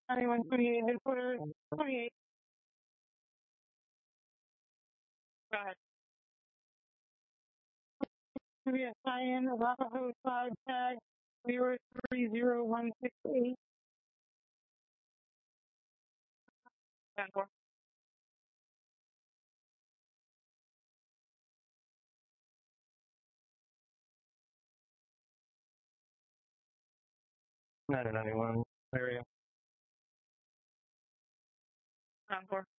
9128 headquarters, 28. Go ahead. CBS Cyan, Arapahoe 5 tag 030168. 10-4. Area. 10-4.